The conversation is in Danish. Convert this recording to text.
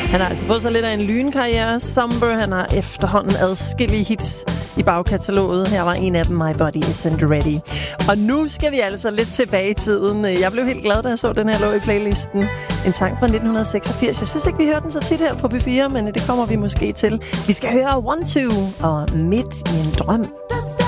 Han har altså fået sig lidt af en lynkarriere. Somber, han har efterhånden adskillige hits i bagkataloget. Her var en af dem, My Body Isn't Ready. Og nu skal vi altså lidt tilbage i tiden. Jeg blev helt glad, da jeg så den her lå i playlisten. En sang fra 1986. Jeg synes ikke, vi hører den så tit her på P4, men det kommer vi måske til. Vi skal høre One Two og Midt i en drøm.